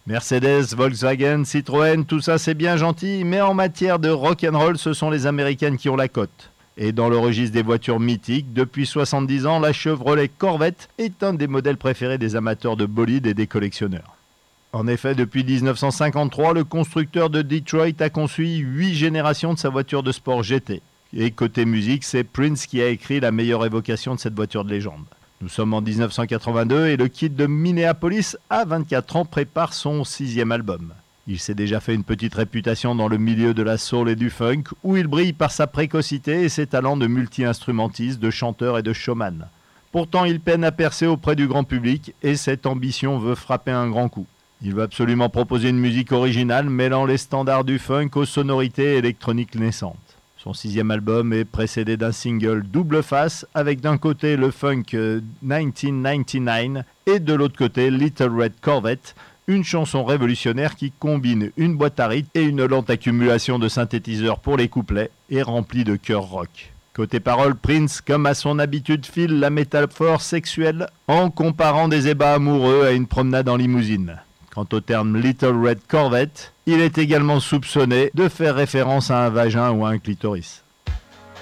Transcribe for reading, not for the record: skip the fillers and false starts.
Mercedes, Volkswagen, Citroën, tout ça c'est bien gentil, mais en matière de rock'n'roll, ce sont les Américaines qui ont la cote. Et dans le registre des voitures mythiques, depuis 70 ans, la Chevrolet Corvette est un des modèles préférés des amateurs de bolides et des collectionneurs. En effet, depuis 1953, le constructeur de Detroit a conçu 8 générations de sa voiture de sport GT. Et côté musique, c'est Prince qui a écrit la meilleure évocation de cette voiture de légende. Nous sommes en 1982 et le Kid de Minneapolis, à 24 ans, prépare son 6e album. Il s'est déjà fait une petite réputation dans le milieu de la soul et du funk, où il brille par sa précocité et ses talents de multi-instrumentiste, de chanteur et de showman. Pourtant, il peine à percer auprès du grand public et cette ambition veut frapper un grand coup. Il veut absolument proposer une musique originale mêlant les standards du funk aux sonorités électroniques naissantes. Son 6e album est précédé d'un single double face avec d'un côté le funk 1999 et de l'autre côté Little Red Corvette, une chanson révolutionnaire qui combine une boîte à rythme et une lente accumulation de synthétiseurs pour les couplets et remplie de chœurs rock. Côté paroles, Prince, comme à son habitude, file la métaphore sexuelle en comparant des ébats amoureux à une promenade en limousine. Quant au terme Little Red Corvette, il est également soupçonné de faire référence à un vagin ou à un clitoris.